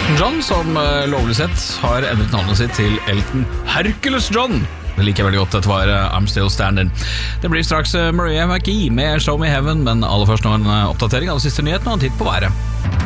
Elton John, som lovlig sett har endret navnet sitt til Elton Hercules John. Det liker jeg veldig godt, dette var I'm Still Standing. Det blir straks Mariah McGee med Show Me Heaven, men aller først nå en oppdatering av de siste nyhetene og en titt på været.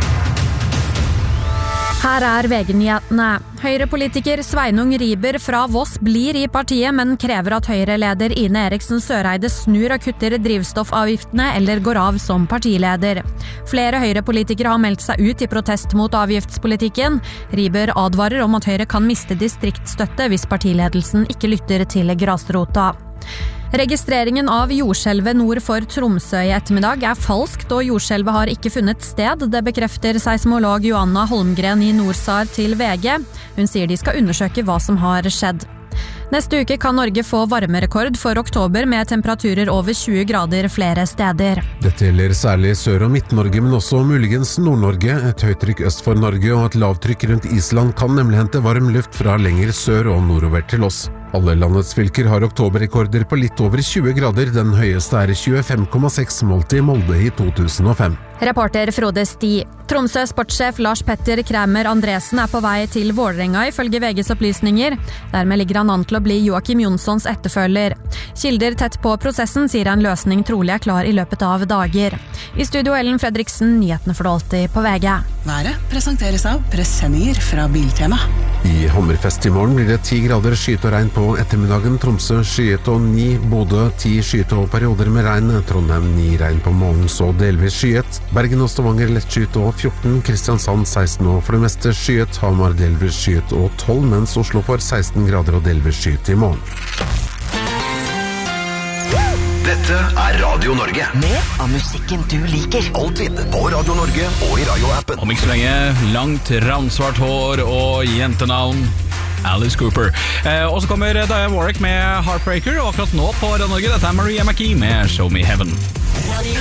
Her er VG-nyhetene. Høyre-politiker Sveinung Riber fra Voss blir i partiet, men krever at Høyre-leder Ine Eriksen Søreide snur og kutter drivstoffavgiftene eller går av som partileder. Flere Høyre-politikere har meldt seg ut i protest mot avgiftspolitikken. Riber advarer om at Høyre kan miste distriktsstøtte hvis partiledelsen ikke lytter til grasrota. Registreringen av jordskjelvet nord for Tromsø i ettermiddag er falskt, og jordskjelvet har ikke funnet sted. Det bekrefter seismolog Joanna Holmgren i Norsar til VG. Hun sier de skal undersøke hva som har skjedd. Neste uke kan Norge få varmerekord for oktober med temperaturer over 20 grader flere steder. Dette gjelder særlig Sør- og Midt-Norge, men også muligens Nord-Norge. Et høytrykk øst for Norge og et lavtrykk rundt Island kan nemlig hente varm luft fra lenger sør og nordover til oss. Alle landets fylker har oktoberrekorder på litt over 20 grader. Den høyeste er 25,6 målt i Molde i 2005. Reporter Frode Sti. Tromsø sportssjef Lars Petter Kræmer Andresen er på vei til Vålerenga ifølge VGs opplysninger. Dermed ligger han an til å bli Joakim Jonssons etterfølger. Kilder tett på prosessen sier en løsning trolig er klar i løpet av dager. I studio Ellen Fredriksen, nyhetene for det alltid på VG. Været presenteres av presenninger fra Biltema. I Hammerfest i morgen blir det 10 grader skyet og regn på ettermiddagen. Tromsø skyet og 9, Bodø 10 skyet og perioder med regn. Trondheim 9 regn på morgen så delvis skyet. Bergen og Stavanger lett skyet og 14, Kristiansand 16 og for det meste skyet. Hamar delvis skyet og 12, mens Oslo får 16 grader og delvis skyet i morgen. Dette er Radio Norge. Mer av musikken du liker. Alltid på Radio Norge og i radioappen. Om ikke så lenge, langt randsvart hår og jentenavn Alice Cooper. Og så kommer Diane Warwick med Heartbreaker, og akkurat nå på Radio Norge, dette er Mariah McGee med Show Me Heaven. Radio